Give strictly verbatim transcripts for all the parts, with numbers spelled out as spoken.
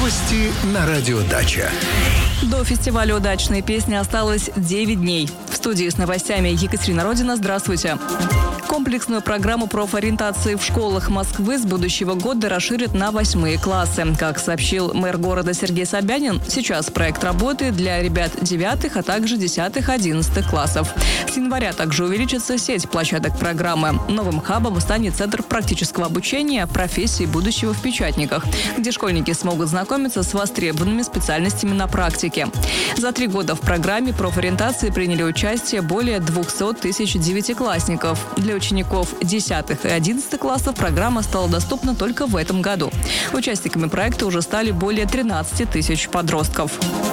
Новости на радио «Дача». До фестиваля «Удачные песни» осталось девять дней. В студии с новостями Екатерина Родина. Здравствуйте. Комплексную программу профориентации в школах Москвы с будущего года расширят на восьмые классы. Как сообщил мэр города Сергей Собянин, сейчас проект работает для ребят девятых, а также десятых, одиннадцатых классов. С января также увеличится сеть площадок программы. Новым хабом станет Центр практического обучения профессии будущего в Печатниках, где школьники смогут знакомиться с востребованными специальностями на практике. За три года в программе профориентации приняли участие более двухсот тысяч девятиклассников. Для учеников десятых и одиннадцатых классов программа стала доступна только в этом году. Участниками проекта уже стали более тринадцати тысяч подростков.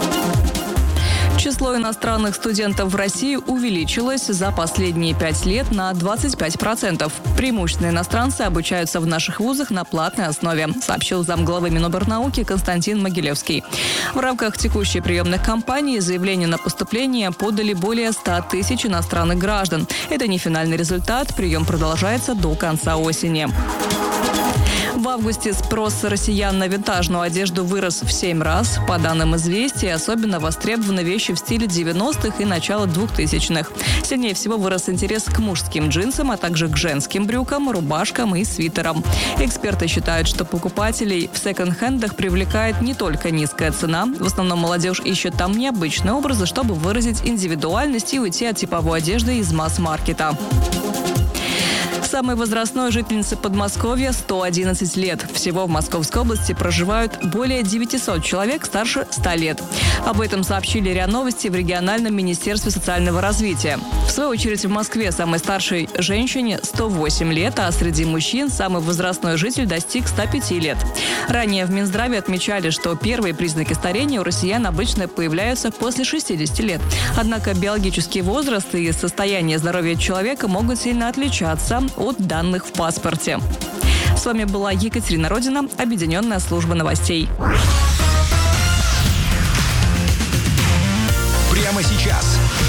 Число иностранных студентов в России увеличилось за последние пять лет на двадцать пять процентов. Преимущественно иностранцы обучаются в наших вузах на платной основе, сообщил замглавы Миноборнауки Константин Могилевский. В рамках текущей приемных кампании заявление на поступление подали более ста тысяч иностранных граждан. Это не финальный результат, прием продолжается до конца осени. В августе спрос россиян на винтажную одежду вырос в семь раз. По данным «Известий», особенно востребованы вещи в стиле девяностых и начала двухтысячных. Сильнее всего вырос интерес к мужским джинсам, а также к женским брюкам, рубашкам и свитерам. Эксперты считают, что покупателей в секонд-хендах привлекает не только низкая цена. В основном молодежь ищет там необычные образы, чтобы выразить индивидуальность и уйти от типовой одежды из масс-маркета. Самой возрастной жительнице Подмосковья сто одиннадцать лет. Всего в Московской области проживают более девятисот человек старше ста лет. Об этом сообщили РИА Новости в региональном министерстве социального развития. В свою очередь, в Москве самой старшей женщине сто восемь лет, а среди мужчин самый возрастной житель достиг ста пяти лет. Ранее в Минздраве отмечали, что первые признаки старения у россиян обычно появляются после шестидесяти лет. Однако биологический возраст и состояние здоровья человека могут сильно отличаться от данных в паспорте. С вами была Екатерина Родина, Объединенная служба новостей. Прямо сейчас